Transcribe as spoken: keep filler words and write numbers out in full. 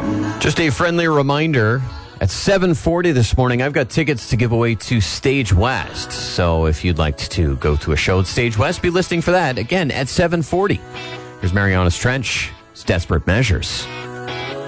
Just a friendly reminder, at seven forty this morning, I've got tickets to give away to Stage West. So if you'd like to go to a show at Stage West, be listening for that, again, at seven forty. Here's Marianas Trench. It's Desperate Measures.